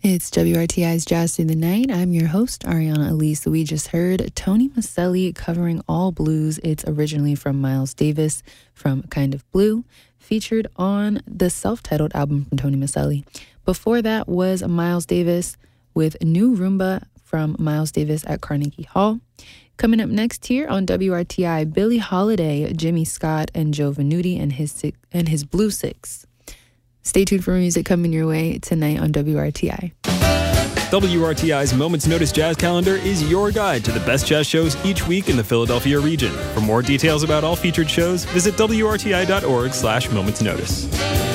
It's WRTI's Jazz Through the Night. I'm your host, Ariana Elise. We just heard Tony Maselli covering All Blues. It's originally from Miles Davis from Kind of Blue, featured on the self-titled album from Tony Maselli. Before that was Miles Davis with New Rumba from Miles Davis at Carnegie Hall. Coming up next here on WRTI, Billie Holiday, Jimmy Scott, and Joe Venuti and his Blue Six. Stay tuned for music coming your way tonight on WRTI. WRTI's Moments Notice Jazz Calendar is your guide to the best jazz shows each week in the Philadelphia region. For more details about all featured shows, visit WRTI.org/momentsnotice.